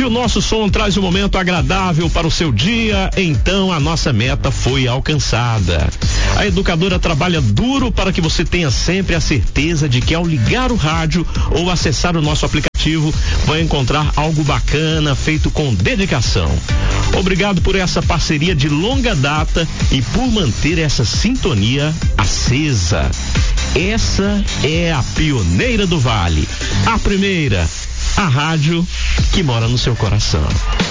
o nosso som traz um momento agradável para o seu dia, então a nossa meta foi alcançada. A educadora trabalha duro para que você tenha sempre a certeza de que ao ligar o rádio ou acessar o nosso aplicativo, vai encontrar algo bacana feito com dedicação. Obrigado por essa parceria de longa data e por manter essa sintonia acesa. Essa é a Pioneira do Vale, a primeira, a rádio que mora no seu coração.